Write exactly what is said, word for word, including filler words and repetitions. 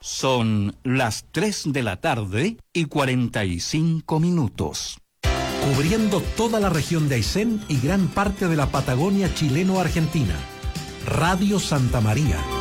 Son las tres de la tarde y cuarenta y cinco minutos. Cubriendo toda la región de Aysén y gran parte de la Patagonia chileno-argentina. Radio Santa María.